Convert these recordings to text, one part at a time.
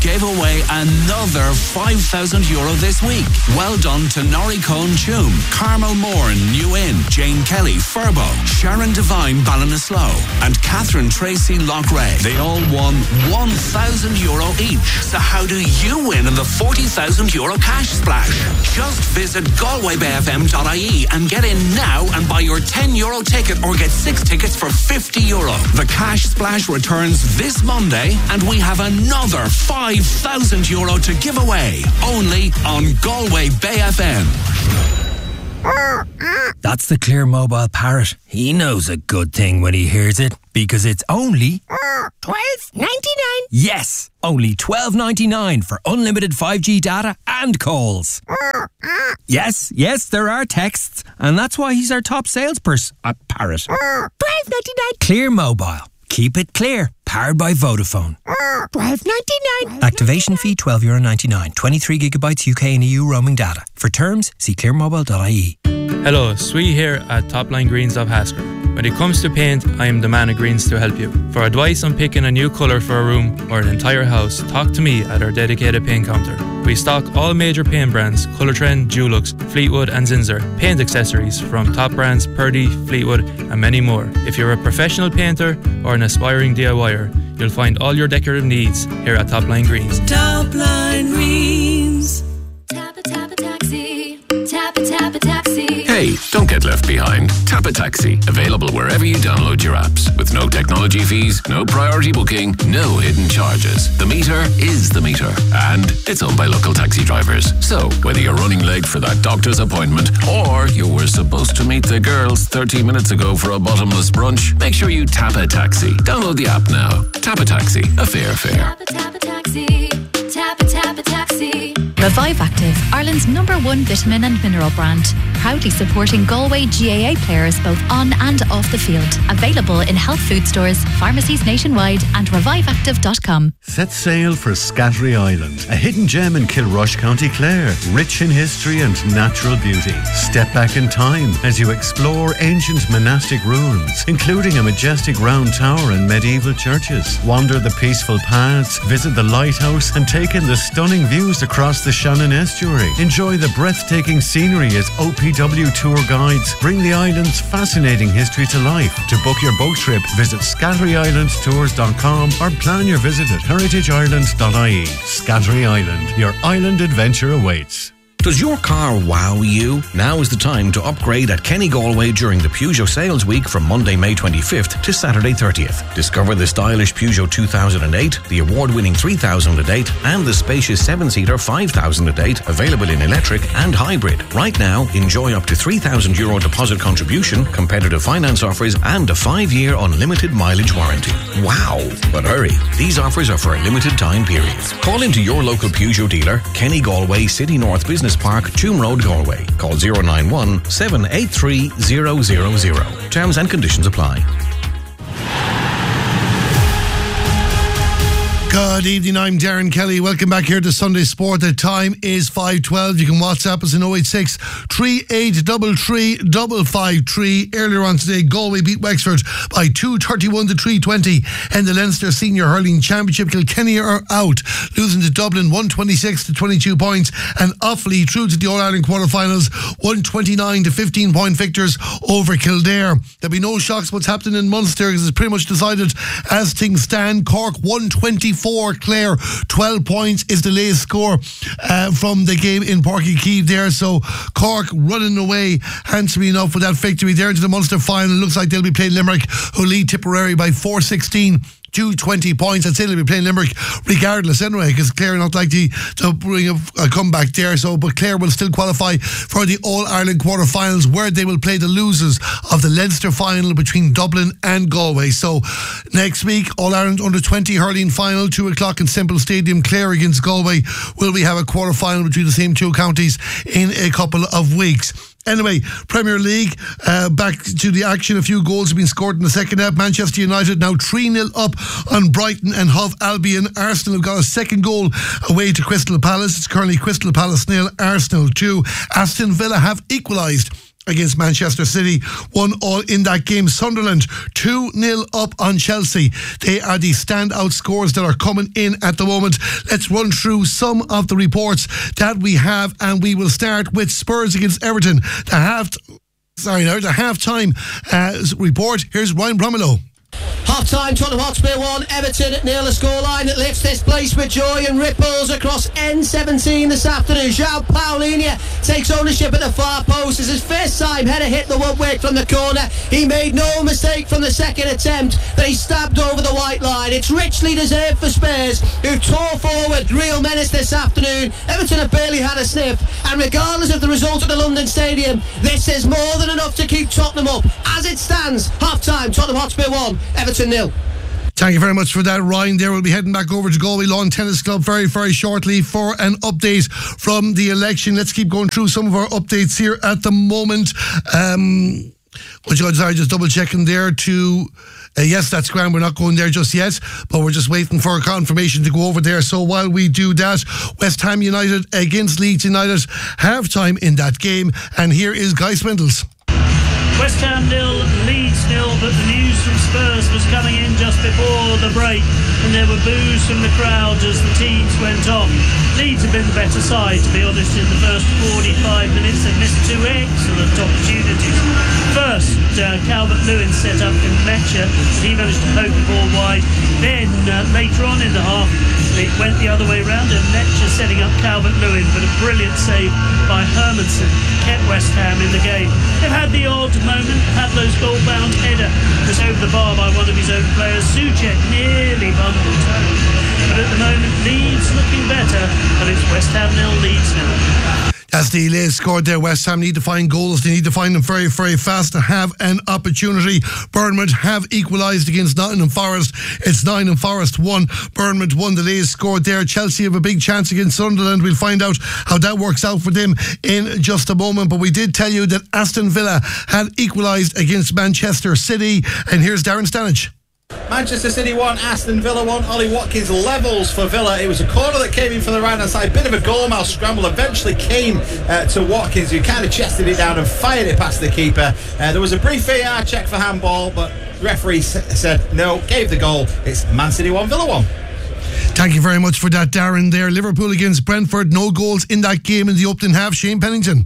gave away another €5,000 this week. Well done to Norrie Cohn Toome, Carmel Moore, New Inn, Jane Kelly, Furbo, Sharon Devine, Ballinasloe, and Catherine Tracy Lochray. They all won €1,000 each. So how do you win in the €40,000 cash splash? Just visit GalwayBayFM.ie and get in now and buy your €10 ticket or get 6 tickets for €50. The cash splash returns this Monday and we have another €5,000 to give away. Only on Galway Bay FM. That's the Clear Mobile Parrot. He knows a good thing when he hears it, because it's only $12.99. Yes, only $12.99 for unlimited 5G data and calls. Yes, there are texts, and that's why he's our top salesperson at Parrot. $12.99. Clear Mobile. Keep it clear. Powered by Vodafone. $12.99. Activation fee €12.99. 23 gigabytes UK and EU roaming data. For terms, see clearmobile.ie. Hello, Sui here at Topline Greens of Haskell. When it comes to paint, I am the man of greens to help you. For advice on picking a new colour for a room or an entire house, talk to me at our dedicated paint counter. We stock all major paint brands, Colour Trend, Dulux, Fleetwood and Zinsser, paint accessories from top brands Purdy, Fleetwood and many more. If you're a professional painter or an aspiring DIYer, you'll find all your decorative needs here at Topline Greens. Topline Greens. Tap a taxi. Tap a taxi. Hey, don't get left behind. Tap a Taxi. Available wherever you download your apps. With no technology fees, no priority booking, no hidden charges. The meter is the meter. And it's owned by local taxi drivers. So, whether you're running late for that doctor's appointment or you were supposed to meet the girls 30 minutes ago for a bottomless brunch, make sure you Tap a Taxi. Download the app now. Tap a Taxi. A fair fare. Tap a taxi. Tap a taxi. Revive Active, Ireland's #1 vitamin and mineral brand. Proudly supporting Galway GAA players both on and off the field. Available in health food stores, pharmacies nationwide and reviveactive.com. Set sail for Scattery Island, a hidden gem in Kilrush, County Clare, rich in history and natural beauty. Step back in time as you explore ancient monastic ruins, including a majestic round tower and medieval churches. Wander the peaceful paths, visit the lighthouse and take in the stunning views across the Shannon Estuary. Enjoy the breathtaking scenery as OPW tour guides bring the island's fascinating history to life. To book your boat trip, visit scatteryislandtours.com or plan your visit at heritageisland.ie. Scattery Island, your island adventure awaits. Does your car wow you? Now is the time to upgrade at Kenny Galway during the Peugeot Sales Week from Monday, May 25th to Saturday 30th. Discover the stylish Peugeot 2008, the award-winning 3008 and the spacious 7-seater 5008 available in electric and hybrid. Right now, enjoy up to €3,000 deposit contribution, competitive finance offers and a 5-year unlimited mileage warranty. Wow! But hurry, these offers are for a limited time period. Call into your local Peugeot dealer, Kenny Galway, City North Business Park, Toome Road, Galway. Call 091 783 000. Terms and conditions apply. Good evening, I'm Darren Kelly. Welcome back here to Sunday Sport. The time is 5:12. You can WhatsApp us in 086 3833 553. Earlier on today, Galway beat Wexford by 231 to 320 in the Leinster Senior Hurling Championship. Kilkenny are out, losing to Dublin 126 to 22 points, and Offaly through to the All-Ireland quarterfinals, 129 to 15 point victors over Kildare. There'll be no shocks what's happening in Munster because it's pretty much decided as things stand. Cork 124, Clare 12 points is the latest score from the game in Páirc Uí Chaoimh there. So Cork running away handsomely enough with that victory there into the Munster final. Looks like they'll be playing Limerick, who lead Tipperary by 4-16 to 20 points. I'd say they'll be playing Limerick regardless anyway, because Clare are not likely to bring a comeback there. But Clare will still qualify for the All-Ireland quarterfinals, where they will play the losers of the Leinster final between Dublin and Galway. So next week, All-Ireland Under-20 hurling final, 2 o'clock in Semple Stadium, Clare against Galway. Will we have a quarterfinal between the same two counties in a couple of weeks? Anyway, Premier League, back to the action. A few goals have been scored in the second half. Manchester United now 3-0 up on Brighton and Hove Albion. Arsenal have got a second goal away to Crystal Palace. It's currently Crystal Palace 0, Arsenal 2. Aston Villa have equalised against Manchester City, 1-1 in that game. Sunderland 2-0 up on Chelsea. They are the standout scores that are coming in at the moment. Let's run through some of the reports that we have, and we will start with Spurs against Everton. The half-time report. Here's Ryan Bromelo. Half-time, Tottenham Hotspur 1, Everton 0 the scoreline that lifts this place with joy and ripples across N17 this afternoon. João Paulinho takes ownership at the far post as his first time header hit the woodwork from the corner. He made no mistake from the second attempt that he stabbed over the white line. It's richly deserved for Spurs, who tore forward real menace this afternoon. Everton have barely had a sniff, and regardless of the result at the London Stadium, this is more than enough to keep Tottenham up. As it stands, half-time, Tottenham Hotspur 1, Everton 0. Thank you very much for that, Ryan. There, we'll be heading back over to Galway Lawn Tennis Club very, very shortly for an update from the election. Let's keep going through some of our updates here at the moment. Sorry, just double checking there to... yes, that's grand. We're not going there just yet, but we're just waiting for a confirmation to go over there. So while we do that, West Ham United against Leeds United, half-time in that game. And here is Guy Spindles. West Ham 0, Leeds 0, but the news from Spurs was coming in just before the break, and there were boos from the crowd as the teams went on. Leeds have been the better side, to be honest, in the first 45 minutes. They've missed two excellent opportunities. First, Calvert-Lewin set up in Metcher, and he managed to poke the ball wide. Then, later on in the half, it went the other way round, and Metcher setting up Calvert-Lewin, but a brilliant save by Hermansen kept West Ham in the game. They've had the odd moment, Pablo's goal-bound header was over the bar by one of his own players. Souček nearly bundled home. But at the moment, Leeds looking better, and it's West Ham 0, Leeds 0. As the latest scored there, West Ham need to find goals. They need to find them very, very fast to have an opportunity. Bournemouth have equalised against Nottingham Forest. It's Nottingham Forest 1, Bournemouth 1. The latest scored there. Chelsea have a big chance against Sunderland. We'll find out how that works out for them in just a moment. But we did tell you that Aston Villa had equalised against Manchester City. And here's Darren Stanage. Manchester City 1, Aston Villa 1. Ollie Watkins levels for Villa. It was a corner that came in from the right hand side. Bit of a goalmouth scramble eventually came to Watkins, who kind of chested it down and fired it past the keeper. There was a brief VAR check for handball, but the referee said no, gave the goal. It's Man City 1, Villa 1. Thank you very much for that, Darren. There, Liverpool against Brentford. No goals in that game in the opening half. Shane Pennington.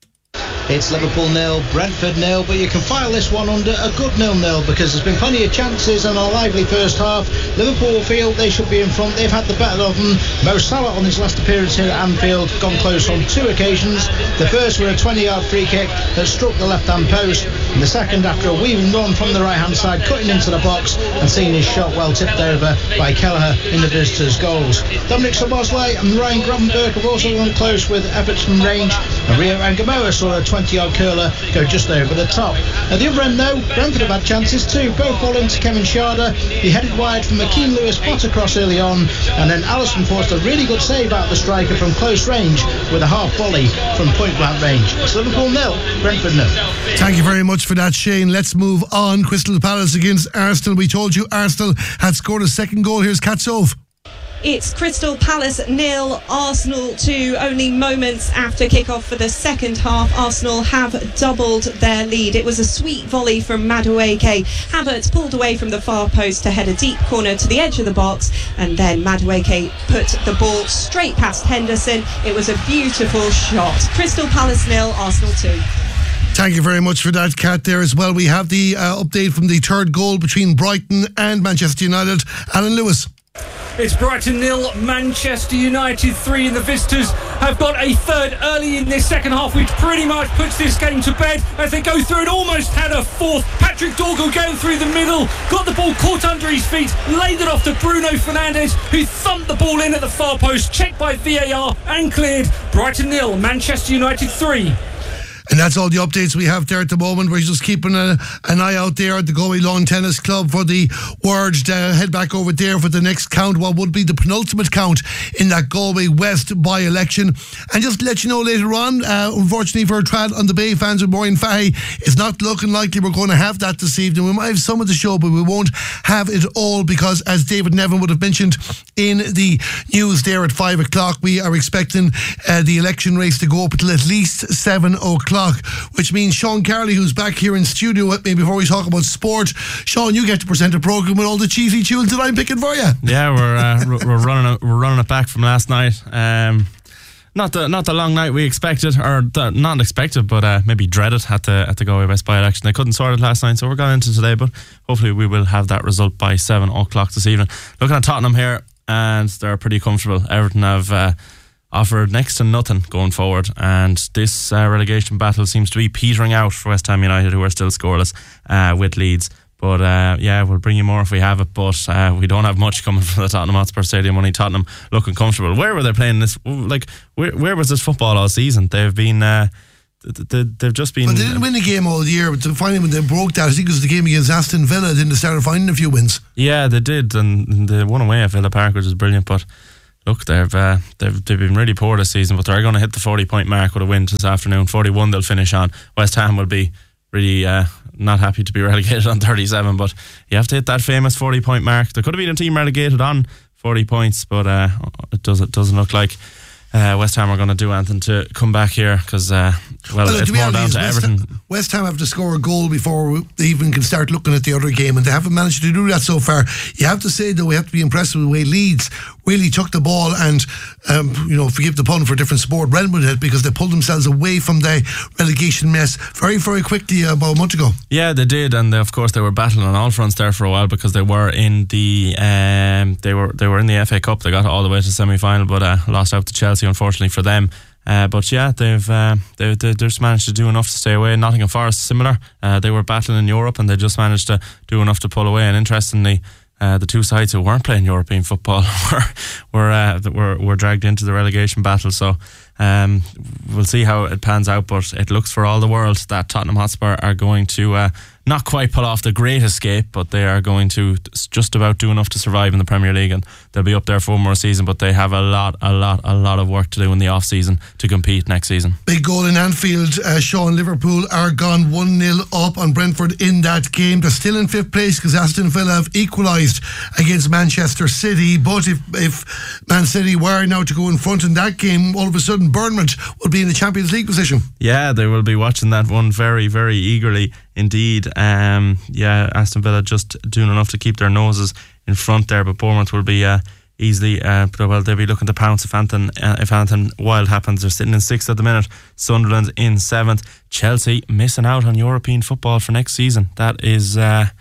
It's Liverpool 0, Brentford 0, but you can file this one under a good 0-0 because there's been plenty of chances and a lively first half. Liverpool feel they should be in front. They've had the better of them. Mo Salah on his last appearance here at Anfield gone close on two occasions. The first were a 20-yard free kick that struck the left-hand post, and the second after a weaving run from the right-hand side, cutting into the box and seeing his shot well tipped over by Kelleher in the visitors' goals. Dominic Szoboszlai and Ryan Gravenberch have also gone close with Everton range, and Rio Angamoa saw a 20-yard curler go just over the top. At the other end though, Brentford have had chances too, both falling to Kevin Schade. He headed wide from a Keane Lewis spot across early on, and then Alisson forced a really good save out the striker from close range with a half volley from point blank range. It's Liverpool 0, Brentford 0. Thank you very much for that, Shane. Let's move on. Crystal Palace against Arsenal. We told you Arsenal had scored a second goal. Here's Kat Sove. It's Crystal Palace 0, Arsenal 2. Only moments after kick-off for the second half, Arsenal have doubled their lead. It was a sweet volley from Madueke. Havertz pulled away from the far post to head a deep corner to the edge of the box, and then Madueke put the ball straight past Henderson. It was a beautiful shot. Crystal Palace 0, Arsenal 2. Thank you very much for that, Kat, there as well. We have the update from the third goal between Brighton and Manchester United. Alan Lewis. It's Brighton 0, Manchester United 3, and the visitors have got a third early in this second half, which pretty much puts this game to bed as they go through and almost had a fourth. Patrick Dorgu going through the middle, got the ball caught under his feet, laid it off to Bruno Fernandes, who thumped the ball in at the far post, checked by VAR and cleared. Brighton 0, Manchester United 3. And that's all the updates we have there at the moment. We're just keeping an eye out there at the Galway Lawn Tennis Club for the word. Head back over there for the next count, what would be the penultimate count in that Galway West by-election. And just to let you know later on, unfortunately for Trad on the Bay fans with Maureen Fahey, it's not looking likely we're going to have that this evening. We might have some of the show, but we won't have it all because, as David Nevin would have mentioned in the news there at 5 o'clock, we are expecting the election race to go up until at least 7 o'clock. o'clock, which means Sean Carley, who's back here in studio with me before we talk about sport. Sean, you get to present a programme with all the cheesy tunes that I'm picking for you. Yeah, we're running it back from last night. Not the long night we expected, or not expected, but maybe dreaded at the Galway West by-election. They couldn't sort it last night, so we're going into today, but hopefully we will have that result by 7 o'clock this evening. Looking at Tottenham here, and they're pretty comfortable. Everton have offered next to nothing going forward, and this relegation battle seems to be petering out for West Ham United, who are still scoreless with Leeds. But we'll bring you more if we have it, but we don't have much coming from the Tottenham Hotspur Stadium. Only Tottenham looking comfortable. Where were they playing this? Like, where was this football all season? They've been they've just been... But they didn't win a game all year, but finally when they broke that, I think it was the game against Aston Villa, then they started finding a few wins. Yeah, they did, and they won away at Villa Park, which is brilliant. But look, they've been really poor this season, but they're going to hit the 40-point mark with a win this afternoon. 41 they'll finish on. West Ham will be really not happy to be relegated on 37, but you have to hit that famous 40-point mark. There could have been a team relegated on 40 points, but it doesn't look like West Ham are going to do anything to come back here, because it's more down to Everton. West Ham have to score a goal before they even can start looking at the other game, and they haven't managed to do that so far. You have to say, though, we have to be impressed with the way Leeds really took the ball and, forgive the pun for a different sport, ran with it, because they pulled themselves away from the relegation mess very, very quickly about a month ago. Yeah, they did, and of course they were battling on all fronts there for a while, because they were in the they were in the FA Cup. They got all the way to the semi-final, but lost out to Chelsea, unfortunately for them. But yeah, they've just managed to do enough to stay away. Nottingham Forest, similar. They were battling in Europe, and they just managed to do enough to pull away. And interestingly, the two sides who weren't playing European football were dragged into the relegation battle. So we'll see how it pans out, but it looks for all the world that Tottenham Hotspur are going to not quite pull off the great escape, but they are going to just about do enough to survive in the Premier League, and they'll be up there for one more season, but they have a lot of work to do in the off-season to compete next season. Big goal in Anfield. Sean, Liverpool are gone 1-0 up on Brentford in that game. They're still in 5th place because Aston Villa have equalised against Manchester City, but if Man City were now to go in front in that game, all of a sudden Bournemouth will be in the Champions League position. Yeah, they will be watching that one very, very eagerly indeed. Aston Villa just doing enough to keep their noses in front there, but Bournemouth will be easily they'll be looking to pounce if anything wild happens. They're sitting in 6th at the minute, Sunderland in 7th, Chelsea missing out on European football for next season. That's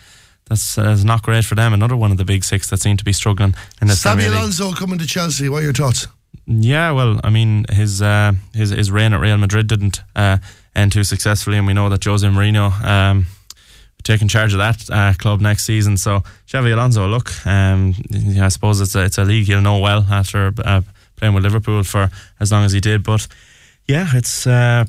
not great for them. Another one of the big 6 that seem to be struggling in the Premier League. Xabi Alonso coming to Chelsea, what are your thoughts? Yeah, well, I mean, his reign at Real Madrid didn't end too successfully, and we know that Jose Mourinho taking charge of that club next season. So Xabi Alonso, look, I suppose it's a league he'll know well after playing with Liverpool for as long as he did. But yeah, it's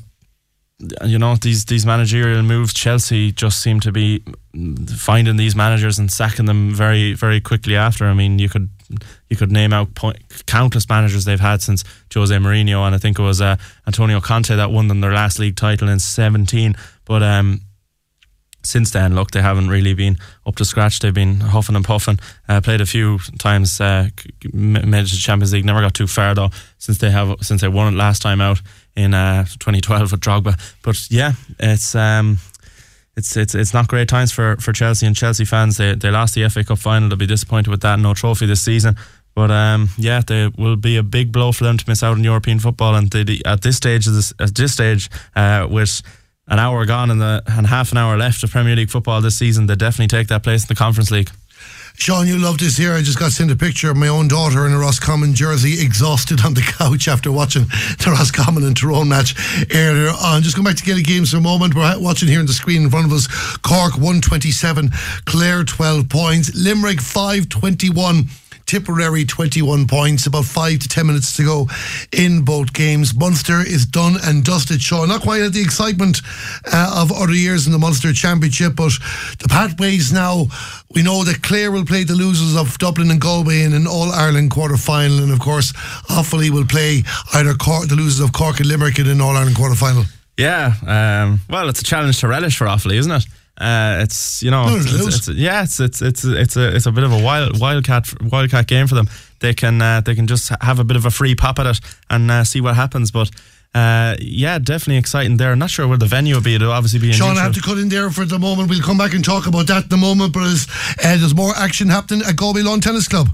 these managerial moves, Chelsea just seem to be finding these managers and sacking them very, very quickly after. I mean, you could name out countless managers they've had since Jose Mourinho, and I think it was Antonio Conte that won them their last league title in 2017. But since then, look, they haven't really been up to scratch. They've been huffing and puffing. Played a few times, made it to Champions League. Never got too far though, since they won it last time out in 2012 with Drogba. But yeah, it's not great times for Chelsea and Chelsea fans. They lost the FA Cup final. They'll be disappointed with that. No trophy this season. But they will be a big blow for them to miss out on European football. And at this stage, with an hour gone and half an hour left of Premier League football this season, they definitely take that place in the Conference League. Sean, you love this here. I just got sent a picture of my own daughter in a Roscommon jersey, exhausted on the couch after watching the Roscommon and Tyrone match earlier on. Just going back to Gaelic games for a moment. We're watching here on the screen in front of us. Cork 127, Clare 12 points, Limerick 521, Tipperary 21 points, about 5 to 10 minutes to go in both games. Munster is done and dusted, Sean. Not quite at the excitement of other years in the Munster Championship, but the pathways now, we know that Clare will play the losers of Dublin and Galway in an All-Ireland quarter-final, and of course Offaly will play either the losers of Cork and Limerick in an All-Ireland quarter-final. Yeah, well, it's a challenge to relish for Offaly, isn't it? it's it's a bit of a wildcat game for them. They can just have a bit of a free pop at it and see what happens. But definitely exciting there. I'm not sure where the venue will be. It'll obviously be in Sean, I neutral. have to cut in there for the moment. We'll come back and talk about that in a moment, but there's more action happening at Galway Lawn Tennis Club.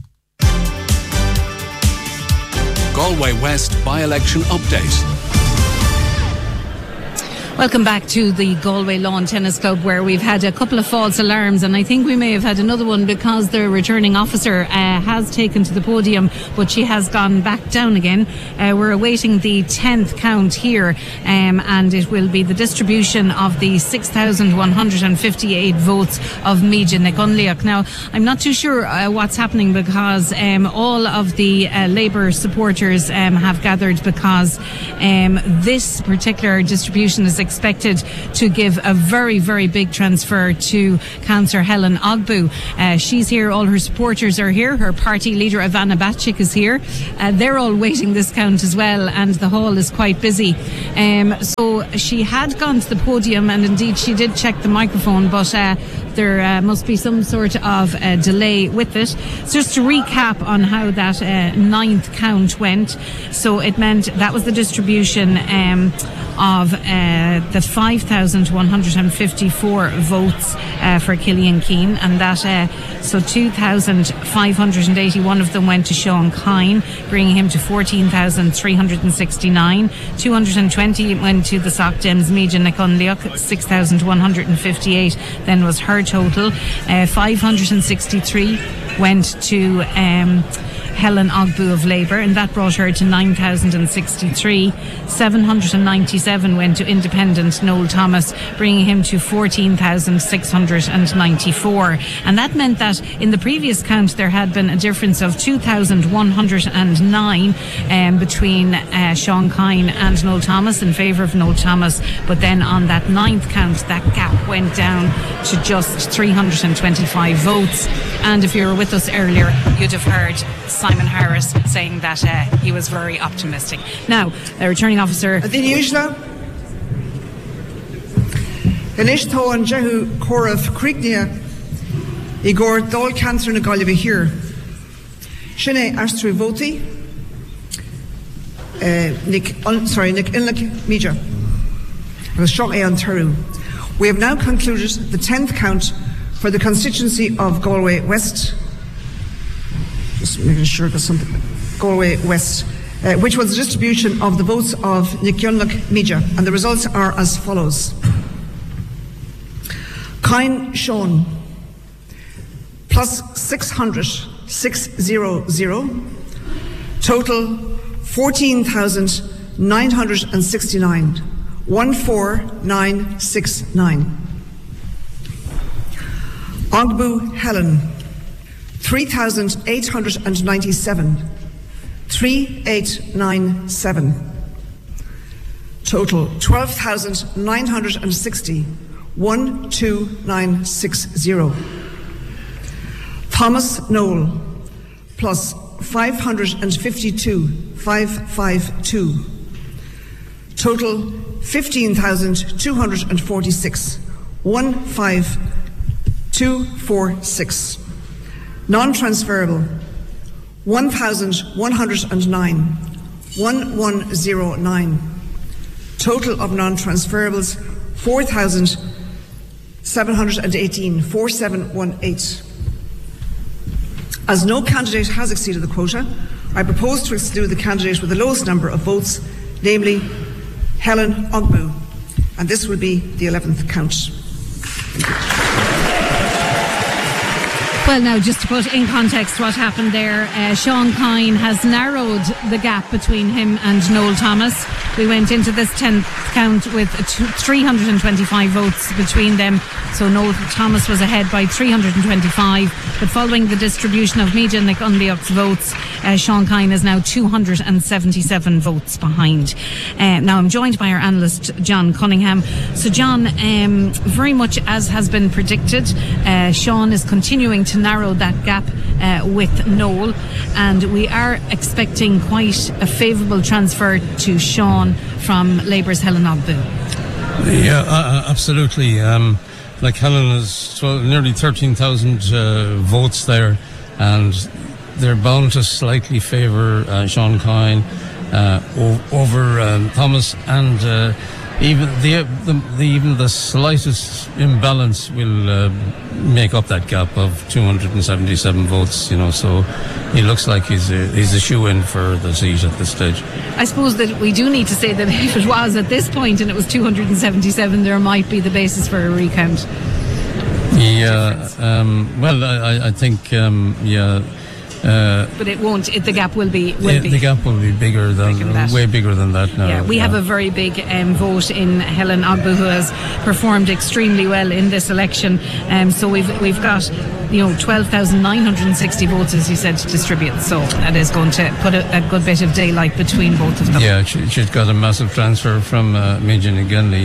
Galway West by-election update. Welcome back to the Galway Lawn Tennis Club, where we've had a couple of false alarms, and I think we may have had another one because the returning officer has taken to the podium, but she has gone back down again. We're awaiting the 10th count here, and it will be the distribution of the 6,158 votes of Meaja Niconliach. Now, I'm not too sure what's happening because all of the Labour supporters have gathered because this particular distribution is expected to give a very, very big transfer to Councillor Helen Ogbu. She's here, all her supporters are here, her party leader Ivana Bacik is here. They're all waiting this count as well, and the hall is quite busy. So she had gone to the podium, and indeed she did check the microphone, but there must be some sort of delay with it. So just to recap on how that 9th count went. So it meant that was the distribution of the 5,154 votes for Killian Keane, and that so 2,581 of them went to Sean Kine, bringing him to 14,369. 220 went to the Soc Dems Meaja Niconliach, 6,158 then was her total. 563 went to Helen Ogbu of Labour, and that brought her to 9,063. 797 went to independent Noel Thomas, bringing him to 14,694. And that meant that in the previous count there had been a difference of 2,109 between Sean Kine and Noel Thomas in favour of Noel Thomas. But then on that 9th count, that gap went down to just 325 votes. And if you were with us earlier, you'd have heard Simon Harris saying that he was very optimistic. Now, the returning officer. The usual. Inishto and Jehu Korov Krignia Igor Dol Cancer na Galway here. Shine Astru Voti. Nick Inlik Meaja. We have now concluded the 10th count for the constituency of Galway West. Just making sure there's something. Galway West, which was the distribution of the votes of Niconliach Meaja, and the results are as follows. Kine Sean plus 600. Total 14,969. 14969. Ogbu Helen 3,897. 3897. Total 12,960. 12960. Thomas Noel plus 552. 552. Total 15,246. 15246. Non-transferable 1,109. 1109. Total of non-transferables 4,718. 4718. As no candidate has exceeded the quota, I propose to exclude the candidate with the lowest number of votes, namely Helen Ogbu, and this will be the 11th count. Well, now, just to put in context what happened there, Sean Kine has narrowed the gap between him and Noel Thomas. We went into this 10th count with 325 votes between them, so Noel Thomas was ahead by 325, but following the distribution of Meaja Niconliach's votes, Sean Kine is now 277 votes behind. Now I'm joined by our analyst John Cunningham. So John, very much as has been predicted, Sean is continuing to narrow that gap with Noel, and we are expecting quite a favourable transfer to Sean from Labour's Helen Ogbu. Yeah, absolutely. like Helen has nearly 13,000 votes there, and they're bound to slightly favour Sean Kine over Thomas, and even the slightest imbalance will make up that gap of 277 votes. You know, so he looks like he's a shoe-in for the seat at this stage. I suppose that we do need to say that if it was at this point and it was 277, there might be the basis for a recount. Yeah, well, I think, but it won't. The gap will be. The gap will be bigger than way bigger than that now. Yeah, we have a very big vote in Helen Ogbu, who has performed extremely well in this election. So we've got 12,960 votes, as you said, to distribute. So that is going to put a good bit of daylight between both of them. Yeah, she's got a massive transfer from Megan Igenley.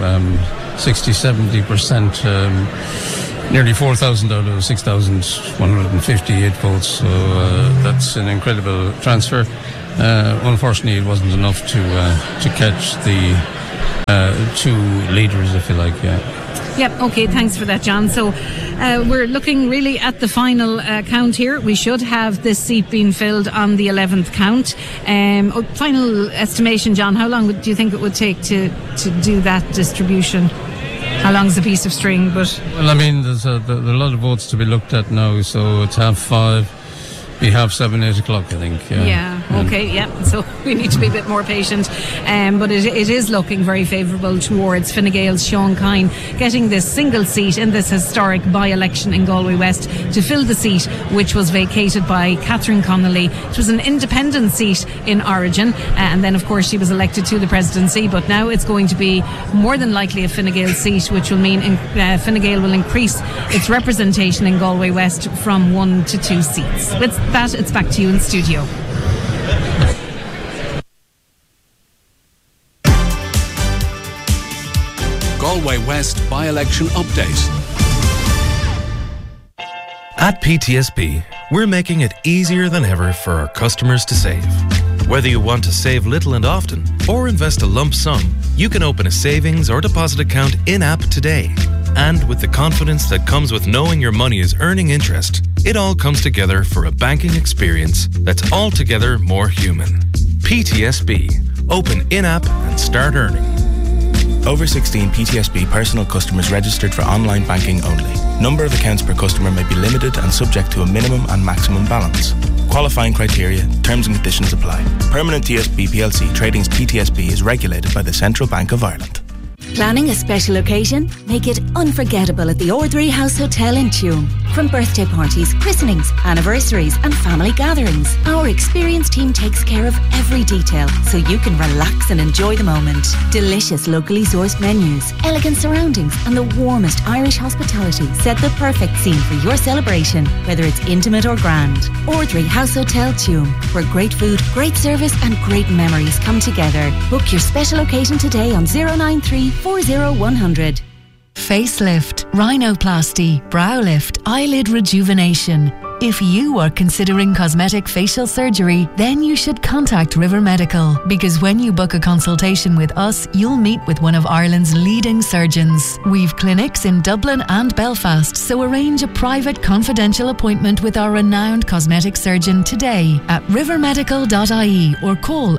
60-70%. Nearly 4,000 out of 6,158 votes, so that's an incredible transfer. Unfortunately, it wasn't enough to catch the two leaders, if you like. Yep, okay, thanks for that, John. So we're looking really at the final count here. We should have this seat being filled on the 11th count. Final estimation, John, how long do you think it would take to do that distribution? How long's a piece of string? Well, I mean, there's a lot of votes to be looked at now, so it's 5:30, be 7:30, 8 o'clock, I think. So we need to be a bit more patient, but it is looking very favourable towards Fine Gael's Sean Kine getting this single seat in this historic by-election in Galway West to fill the seat which was vacated by Catherine Connolly. It was an independent seat in origin, and then of course she was elected to the presidency, but now it's going to be more than likely a Fine Gael seat, which will mean Fine Gael will increase its representation in Galway West from 1 to 2 seats. With that, it's back to you in studio. Galway West by-election update. At PTSB, we're making it easier than ever for our customers to save. Whether you want to save little and often or invest a lump sum, you can open a savings or deposit account in-app today. And with the confidence that comes with knowing your money is earning interest, it all comes together for a banking experience that's altogether more human. PTSB. Open in-app and start earning. Over 16 PTSB personal customers registered for online banking only. Number of accounts per customer may be limited and subject to a minimum and maximum balance. Qualifying criteria, terms and conditions apply. Permanent TSB PLC Tradings PTSB is regulated by the Central Bank of Ireland. Planning a special occasion? Make it unforgettable at the Ordinary House Hotel in Tuam. From birthday parties, christenings, anniversaries and family gatherings, our experienced team takes care of every detail so you can relax and enjoy the moment. Delicious locally sourced menus, elegant surroundings and the warmest Irish hospitality set the perfect scene for your celebration, whether it's intimate or grand. Ordinary House Hotel Tuam, where great food, great service and great memories come together. Book your special occasion today on 093 40100. Facelift, rhinoplasty, brow lift, eyelid rejuvenation. If you are considering cosmetic facial surgery, then you should contact River Medical, because when you book a consultation with us, you'll meet with one of Ireland's leading surgeons. We've clinics in Dublin and Belfast, so arrange a private confidential appointment with our renowned cosmetic surgeon today at rivermedical.ie or call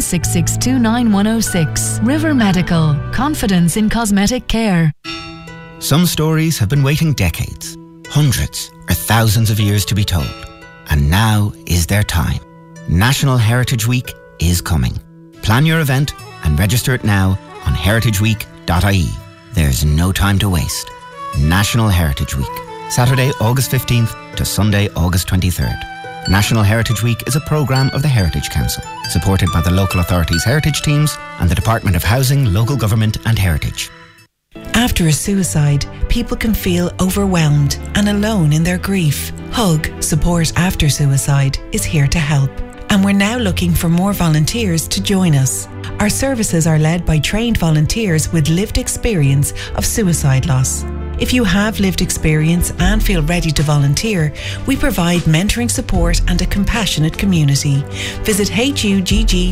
016629106. River Medical, confidence in cosmetic care. Some stories have been waiting decades, hundreds or thousands of years to be told. And now is their time. National Heritage Week is coming. Plan your event and register it now on heritageweek.ie. There's no time to waste. National Heritage Week, Saturday, August 15th to Sunday, August 23rd. National Heritage Week is a programme of the Heritage Council, supported by the local authorities' heritage teams and the Department of Housing, Local Government and Heritage. After a suicide, people can feel overwhelmed and alone in their grief. HUG, Support After Suicide, is here to help. And we're now looking for more volunteers to join us. Our services are led by trained volunteers with lived experience of suicide loss. If you have lived experience and feel ready to volunteer, we provide mentoring support and a compassionate community. Visit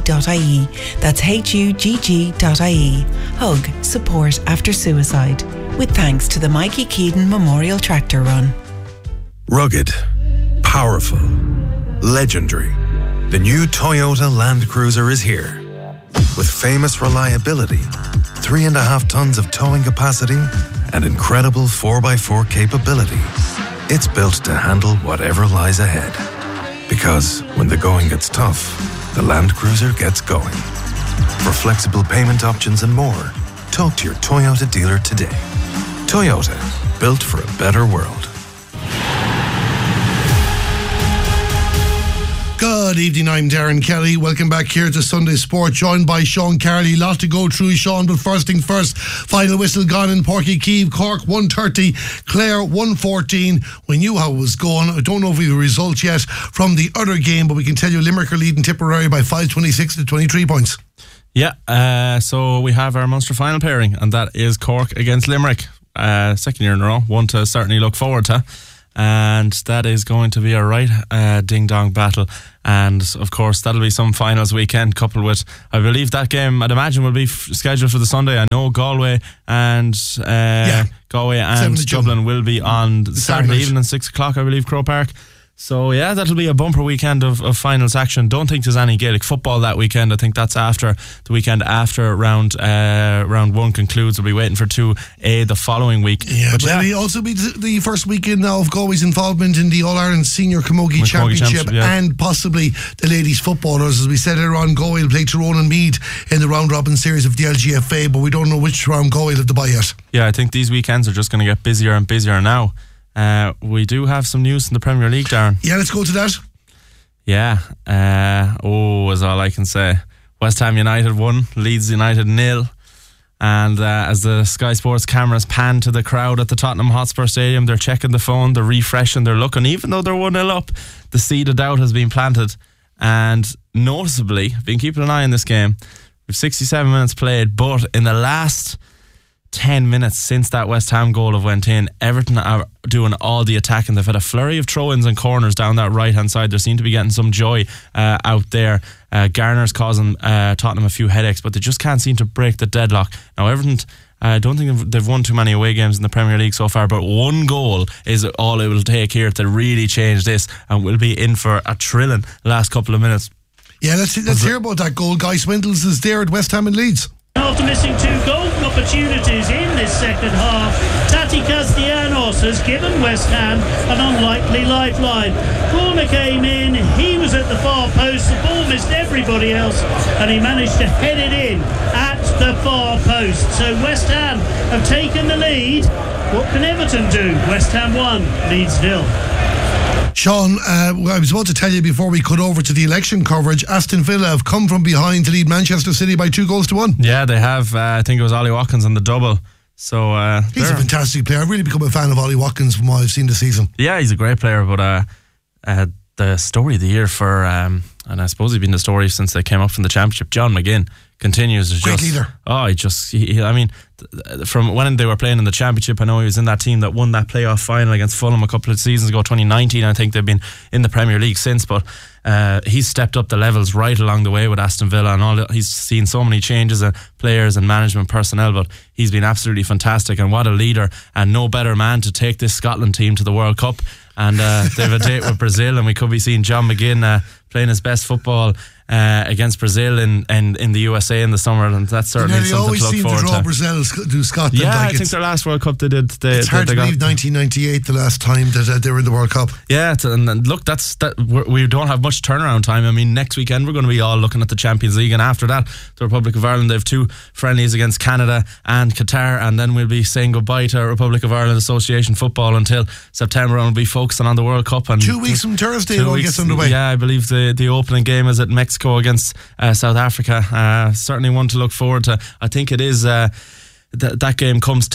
hugg.ie. That's hugg.ie. HUG, Support After Suicide. with thanks to the Mikey Keaton Memorial Tractor Run. Rugged, powerful, legendary. The new Toyota Land Cruiser is here. With famous reliability, 3.5 tons of towing capacity, and incredible 4x4 capability. It's built to handle whatever lies ahead. Because when the going gets tough, the Land Cruiser gets going. For flexible payment options and more, talk to your Toyota dealer today. Toyota, built for a better world. Good evening, I'm Darren Kelly. Welcome back here to Sunday Sport, joined by Sean Carley. Lot to go through, Sean, but first thing first, final whistle gone in Porky Keeve. Cork 130, Clare 114. We knew how it was going. I don't know if we have a result yet from the other game, but we can tell you Limerick are leading Tipperary by 5-26 to 23 points. Yeah, so we have our Munster final pairing, and that is Cork against Limerick. Second year in a row, one to certainly look forward to. And that is going to be a right ding-dong battle. And, of course, that'll be some finals weekend, coupled with, I believe that game, I'd imagine, will be scheduled for the Sunday. I know Galway and Dublin will be on Saturday evening at 6 o'clock, I believe, Croke Park. So, yeah, that'll be a bumper weekend of finals action. Don't think there's any Gaelic football that weekend. I think that's after the weekend after round one concludes. We'll be waiting for 2A the following week. Yeah, but it'll also be the first weekend now of Galway's involvement in the All-Ireland Senior Camogie Championship and possibly the ladies footballers. As we said earlier on, Galway will play Tyrone and Meath in the round-robin series of the LGFA, but we don't know which round Galway will have to buy yet. Yeah, I think these weekends are just going to get busier and busier now. We do have some news in the Premier League, Darren. Yeah, let's go to that. Yeah. Is all I can say. West Ham United 1, Leeds United 0. And as the Sky Sports cameras pan to the crowd at the Tottenham Hotspur Stadium, they're checking the phone, they're refreshing, they're looking. Even though they're 1-0 up, the seed of doubt has been planted. And noticeably, I've been keeping an eye on this game. We've 67 minutes played, but in the last 10 minutes since that West Ham goal have went in, Everton are doing all the attacking. They've had a flurry of throw-ins and corners down that right hand side. They seem to be getting some joy out there. Garner's causing Tottenham a few headaches, but they just can't seem to break the deadlock. Now Everton, I don't think they've won too many away games in the Premier League so far, but one goal is all it will take here to really change this, and we'll be in for a thrilling last couple of minutes. Yeah, let's hear about that goal. Guy Swindles is there at West Ham and Leeds. After missing 2 golden opportunities in this second half, Tati Castellanos has given West Ham an unlikely lifeline. Corner came in, he was at the far post, the ball missed everybody else, and he managed to head it in at the far post. So West Ham have taken the lead. What can Everton do? West Ham 1, Leeds 0. Sean, I was about to tell you before we cut over to the election coverage, Aston Villa have come from behind to lead Manchester City by 2-1. Yeah, they have. I think it was Ollie Watkins on the double. So he's a fantastic player. I've really become a fan of Ollie Watkins from what I've seen this season. Yeah, he's a great player, but the story of the year for, and I suppose he's been the story since they came up from the Championship, John McGinn continues to great leader. I mean, from when they were playing in the Championship, I know he was in that team that won that playoff final against Fulham a couple of seasons ago, 2019. I think they've been in the Premier League since, but he's stepped up the levels right along the way with Aston Villa, and he's seen so many changes in players and management personnel, but he's been absolutely fantastic, and what a leader, and no better man to take this Scotland team to the World Cup. And they have a date with Brazil, and we could be seeing John McGinn playing his best football against Brazil in the USA in the summer, and that's certainly something to look forward to. They always seem to draw Brazil to Scotland. Yeah, I think their last World Cup they did. It's hard to believe 1998 the last time that they were in the World Cup. Yeah, and look, we don't have much turnaround time. I mean, next weekend we're going to be all looking at the Champions League, and after that, the Republic of Ireland, they have 2 friendlies against Canada and Qatar, and then we'll be saying goodbye to Republic of Ireland Association football until September, and we'll be focusing on the World Cup. And 2 weeks from Thursday, it all gets underway. Yeah, I believe the opening game is at Mexico against South Africa. Certainly one to look forward to. I think it is that game comes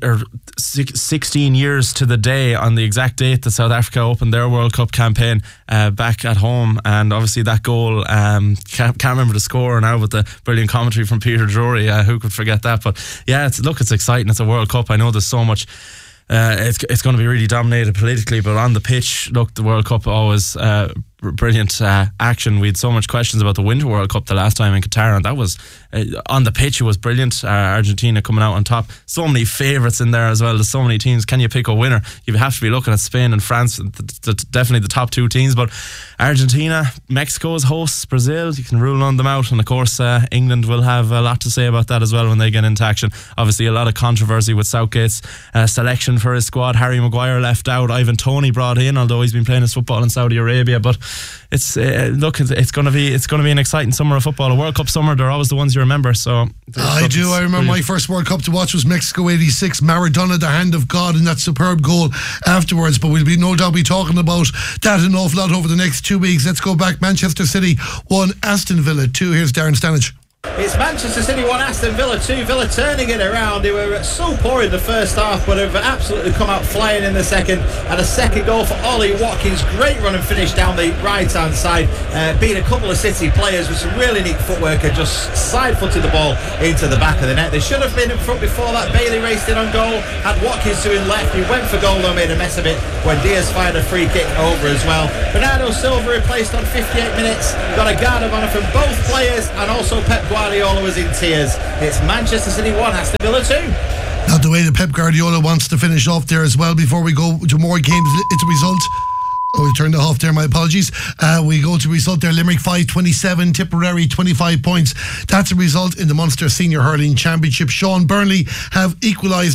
16 years to the day on the exact date that South Africa opened their World Cup campaign back at home, and obviously that goal, can't remember the score now, but the brilliant commentary from Peter Drury, who could forget that. But yeah, it's exciting. It's a World Cup. I know there's so much. It's going to be really dominated politically, but on the pitch, look, the World Cup always brilliant action. We had so much questions about the Winter World Cup the last time in Qatar, and that was on the pitch. It was brilliant. Argentina coming out on top. So many favourites in there as well. There's so many teams. Can you pick a winner? You have to be looking at Spain and France, definitely the top two teams. But Argentina, Mexico as hosts, Brazil, you can rule on them out. And of course, England will have a lot to say about that as well when they get into action. Obviously, a lot of controversy with Southgate's selection for his squad. Harry Maguire left out. Ivan Toney brought in, although he's been playing his football in Saudi Arabia. But it's it's going to be an exciting summer of football. A World Cup summer, they're always the ones you remember. So I do. I remember my first World Cup to watch was Mexico '86. Maradona, the hand of God, and that superb goal afterwards. But we'll be no doubt be talking about that an awful lot over the next 2 weeks. Let's go back. Manchester City 1, Aston Villa 2. Here's Darren Stanage. It's Manchester City 1, Aston Villa 2. Villa turning it around. They were so poor in the first half, but have absolutely come out flying in the second. And a second goal for Ollie Watkins. Great run and finish down the right-hand side. Beat a couple of City players with some really neat footwork and just side-footed the ball into the back of the net. They should have been in front before that. Bailey raced in on goal. Had Watkins doing left. He went for goal, though, made a mess of it when Diaz fired a free kick over as well. Bernardo Silva replaced on 58 minutes. Got a guard of honour from both players, and also Pep Guardiola was in tears. It's Manchester City 1, Aston Villa 2. Not the way that Pep Guardiola wants to finish off there as well. Before we go to more games, it's a result. Oh, we turned it off there, my apologies. We go to result there. Limerick 5-27, Tipperary 25 points. That's a result in the Munster Senior Hurling Championship. Sean Burnley have equalised